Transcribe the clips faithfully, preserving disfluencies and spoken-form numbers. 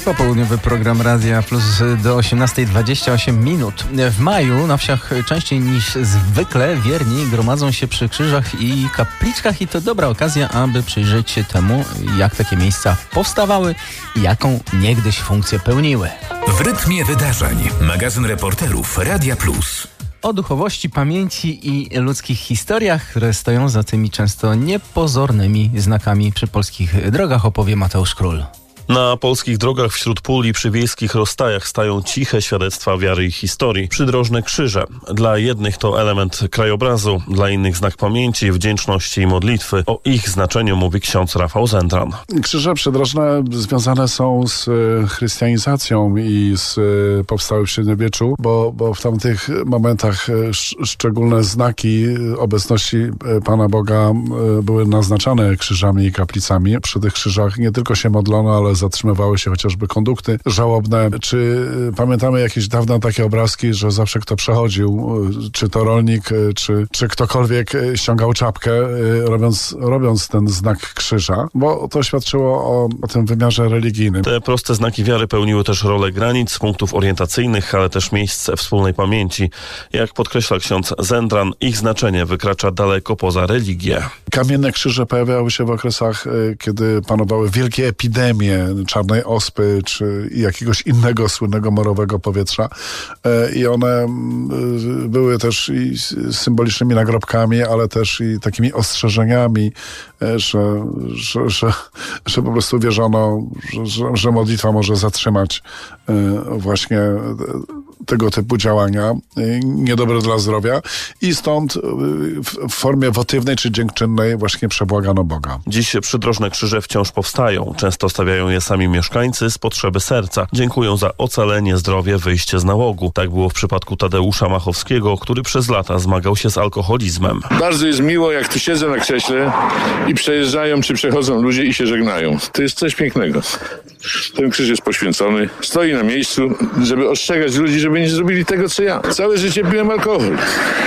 Popołudniowy program Radia Plus do osiemnastej dwadzieścia osiem minut. W maju na wsiach częściej niż zwykle wierni gromadzą się przy krzyżach i kapliczkach i to dobra okazja, aby przyjrzeć się temu, jak takie miejsca powstawały i jaką niegdyś funkcję pełniły. W rytmie wydarzeń. Magazyn reporterów Radia Plus. O duchowości, pamięci i ludzkich historiach, które stoją za tymi często niepozornymi znakami przy polskich drogach, opowie Mateusz Król. Na polskich drogach wśród pól i przy wiejskich rozstajach stają ciche świadectwa wiary i historii. Przydrożne krzyże. Dla jednych to element krajobrazu, dla innych znak pamięci, wdzięczności i modlitwy. O ich znaczeniu mówi ksiądz Rafał Zendran. Krzyże przydrożne związane są z chrystianizacją i z powstały w średniowieczu, bo, bo w tamtych momentach sz, szczególne znaki obecności Pana Boga były naznaczane krzyżami i kaplicami. Przy tych krzyżach nie tylko się modlono, ale zatrzymywały się chociażby kondukty żałobne. Czy pamiętamy jakieś dawne takie obrazki, że zawsze kto przechodził, czy to rolnik, czy, czy ktokolwiek ściągał czapkę, robiąc, robiąc ten znak krzyża, bo to świadczyło o, o tym wymiarze religijnym. Te proste znaki wiary pełniły też rolę granic, punktów orientacyjnych, ale też miejsc wspólnej pamięci. Jak podkreśla ksiądz Zendran, ich znaczenie wykracza daleko poza religię. Kamienne krzyże pojawiały się w okresach, kiedy panowały wielkie epidemie czarnej ospy, czy jakiegoś innego słynnego morowego powietrza. I one były też i symbolicznymi nagrobkami, ale też i takimi ostrzeżeniami, że, że, że, że po prostu wierzono, że, że modlitwa może zatrzymać właśnie tego typu działania, niedobre dla zdrowia, i stąd w formie wotywnej czy dziękczynnej właśnie przebłagano Boga. Dziś przydrożne krzyże wciąż powstają. Często stawiają je sami mieszkańcy z potrzeby serca. Dziękują za ocalenie, zdrowie, wyjście z nałogu. Tak było w przypadku Tadeusza Machowskiego, który przez lata zmagał się z alkoholizmem. Bardzo jest miło, jak tu siedzę na krześle i przejeżdżają czy przechodzą ludzie i się żegnają. To jest coś pięknego. Ten krzyż jest poświęcony, stoi na miejscu, żeby ostrzegać ludzi, żeby nie zrobili tego, co ja. Całe życie piłem alkohol.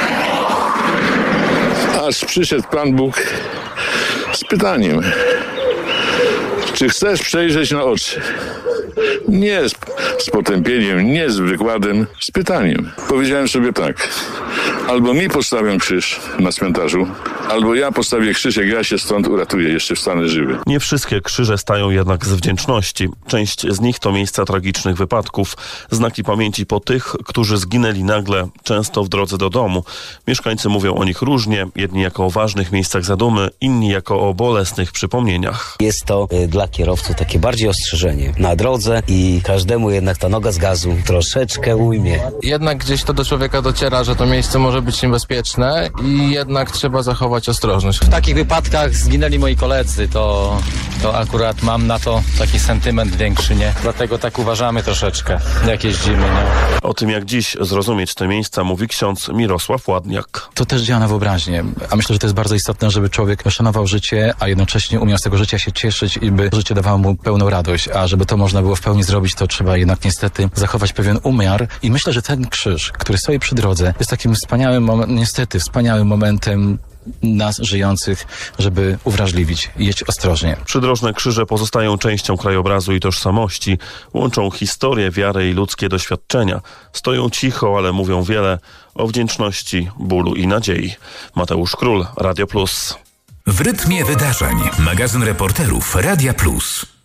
Aż przyszedł Pan Bóg z pytaniem: czy chcesz przejrzeć na oczy? Nie z, z potępieniem, nie z wykładem, z pytaniem. Powiedziałem sobie tak: albo mi postawią krzyż na cmentarzu, albo ja postawię krzyż, jak ja się stąd uratuję, jeszcze wstanę żywy. Nie wszystkie krzyże stają jednak z wdzięczności. Część z nich to miejsca tragicznych wypadków, znaki pamięci po tych, którzy zginęli nagle, często w drodze do domu. Mieszkańcy mówią o nich różnie, jedni jako o ważnych miejscach zadumy, inni jako o bolesnych przypomnieniach. Jest to y, dla kierowców takie bardziej ostrzeżenie na drodze i każdemu jednak ta noga z gazu troszeczkę ujmie. Jednak gdzieś to do człowieka dociera, że to miejsce może być niebezpieczne i jednak trzeba zachować ostrożność. W takich wypadkach zginęli moi koledzy, to, to akurat mam na to taki sentyment większy, nie? Dlatego tak uważamy troszeczkę, jak jeździmy, nie? O tym, jak dziś zrozumieć te miejsca, mówi ksiądz Mirosław Ładniak. To też działa na wyobraźnię, a myślę, że to jest bardzo istotne, żeby człowiek szanował życie, a jednocześnie umiał z tego życia się cieszyć i by życie dawało mu pełną radość, a żeby to można było w pełni zrobić, to trzeba jednak niestety zachować pewien umiar i myślę, że ten krzyż, który stoi przy drodze, jest takim wspaniałym momentem, niestety wspaniałym momentem nas żyjących, żeby uwrażliwić i jeść ostrożnie. Przydrożne krzyże pozostają częścią krajobrazu i tożsamości. Łączą historię, wiarę i ludzkie doświadczenia. Stoją cicho, ale mówią wiele o wdzięczności, bólu i nadziei. Mateusz Król, Radio Plus. W rytmie wydarzeń. Magazyn reporterów Radia Plus.